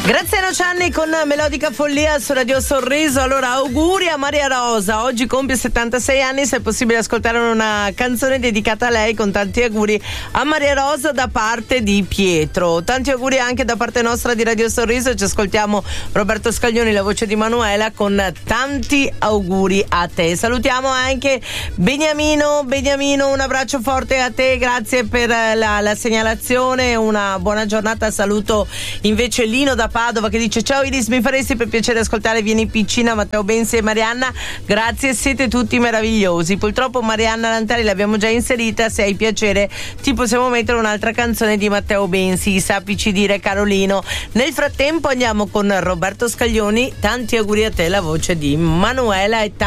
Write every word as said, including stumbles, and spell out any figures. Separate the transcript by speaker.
Speaker 1: Graziano Cianni con Melodica Follia su Radio Sorriso. Allora, auguri a Maria Rosa, oggi compie settantasei anni. Se è possibile ascoltare una canzone dedicata a lei, con tanti auguri a Maria Rosa da parte di Pietro. Tanti auguri anche da parte nostra di Radio Sorriso. Ci ascoltiamo Roberto Scaglioni, la voce di Manuela, con tanti auguri a te. Salutiamo anche Beniamino. Beniamino, un abbraccio forte a te, grazie per la, la segnalazione, una buona giornata. Saluto invece Lino da Padova che dice: ciao Iris, mi faresti per piacere ascoltare Vieni Piccina, Matteo Benzi e Marianna, grazie, siete tutti meravigliosi. Purtroppo Marianna Lantari l'abbiamo già inserita, se hai piacere ti possiamo mettere un'altra canzone di Matteo Benzi, sappici dire Carolino. Nel frattempo andiamo con Roberto Scaglioni, tanti auguri a te, la voce di Manuela, e